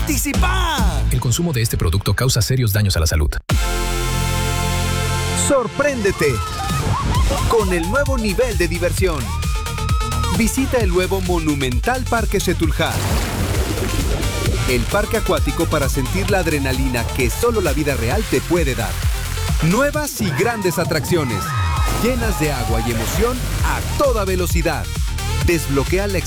¡Participa! El consumo de este producto causa serios daños a la salud. Sorpréndete con el nuevo nivel de diversión. Visita el nuevo Monumental Parque Xetulja. El parque acuático para sentir la adrenalina que solo la vida real te puede dar. Nuevas y grandes atracciones, llenas de agua y emoción a toda velocidad. Desbloquea la